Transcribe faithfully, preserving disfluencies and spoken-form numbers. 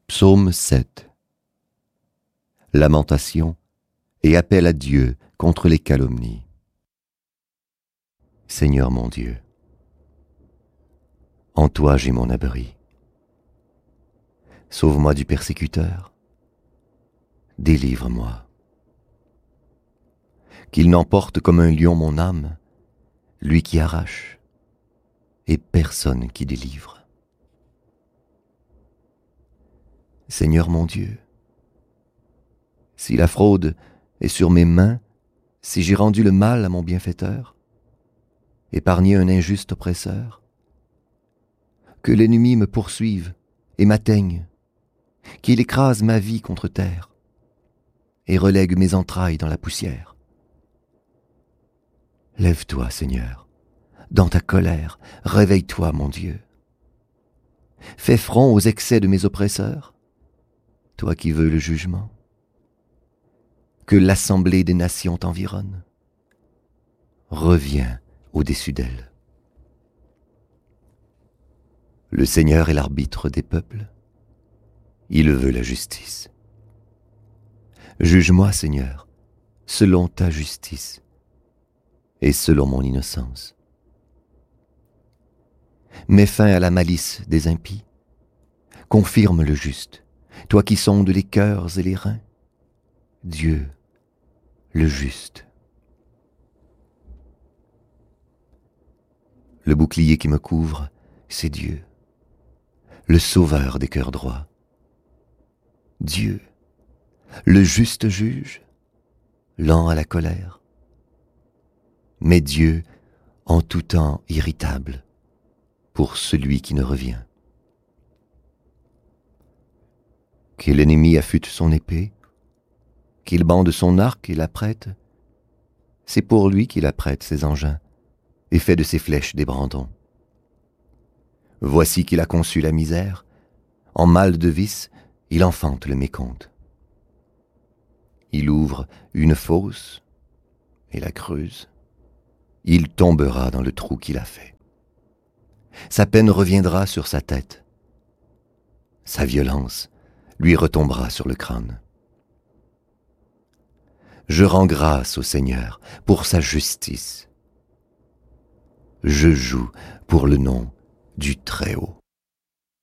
Psaume sept. Lamentation et appel à Dieu contre les calomnies. Seigneur mon Dieu, en toi j'ai mon abri. Sauve-moi du persécuteur, délivre-moi. Qu'il n'emporte comme un lion mon âme, lui qui arrache, et personne qui délivre. Seigneur mon Dieu, si la fraude est sur mes mains, si j'ai rendu le mal à mon bienfaiteur, épargné un injuste oppresseur, que l'ennemi me poursuive et m'atteigne, qu'il écrase ma vie contre terre et relègue mes entrailles dans la poussière. Lève-toi, Seigneur, dans ta colère, réveille-toi, mon Dieu. Fais front aux excès de mes oppresseurs, toi qui veux le jugement. Que l'assemblée des nations t'environne. Reviens au-dessus d'elle. Le Seigneur est l'arbitre des peuples. Il veut la justice. Juge-moi, Seigneur, selon ta justice et selon mon innocence. Mets fin à la malice des impies. Confirme le juste, toi qui sondes les cœurs et les reins. Dieu, le juste. Le bouclier qui me couvre, c'est Dieu, le sauveur des cœurs droits. Dieu, le juste juge, lent à la colère, mais Dieu en tout temps irritable pour celui qui ne revient. Que l'ennemi affûte son épée, qu'il bande son arc et l'apprête, c'est pour lui qu'il apprête ses engins et fait de ses flèches des brandons. Voici qu'il a conçu la misère, en mal de vice, il enfante le mécompte. Il ouvre une fosse et la creuse, il tombera dans le trou qu'il a fait. Sa peine reviendra sur sa tête, sa violence lui retombera sur le crâne. Je rends grâce au Seigneur pour sa justice. Je joue pour le nom du Très-Haut.